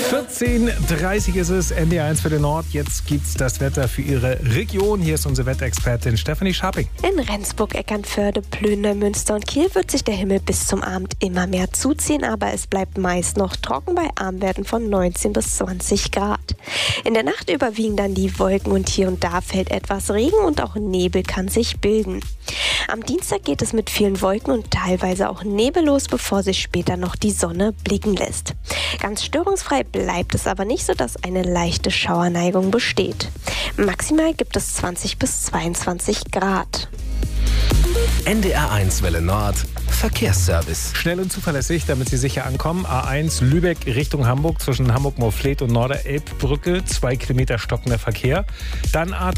14:30 ist es, NDR1 für den Nord. Jetzt gibt's das Wetter für Ihre Region. Hier ist unsere Wetterexpertin Stefanie Scharping. In Rendsburg, Eckernförde, Plön, Neumünster und Kiel wird sich der Himmel bis zum Abend immer mehr zuziehen, aber es bleibt meist noch trocken bei Abendwerten von 19 bis 20 Grad. In der Nacht überwiegen dann die Wolken und hier und da fällt etwas Regen und auch Nebel kann sich bilden. Am Dienstag geht es mit vielen Wolken und teilweise auch nebellos, bevor sich später noch die Sonne blicken lässt. Ganz störungsfrei bleibt es aber nicht, sodass eine leichte Schauerneigung besteht. Maximal gibt es 20 bis 22 Grad. NDR1 Welle Nord Verkehrsservice. Schnell und zuverlässig, damit Sie sicher ankommen. A1 Lübeck Richtung Hamburg zwischen Hamburg-Moorfleet und Norderelbbrücke. 2 Kilometer stockender Verkehr. Dann A3